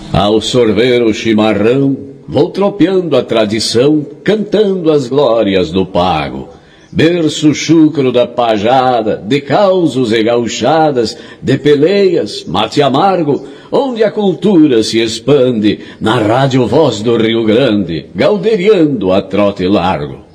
Ao sorver o chimarrão, vou tropeando a tradição, cantando as glórias do pago. Berço chucro da pajada, de causos e gauchadas, de peleias, mate amargo, onde a cultura se expande, na rádio voz do Rio Grande, galderiando a trote largo.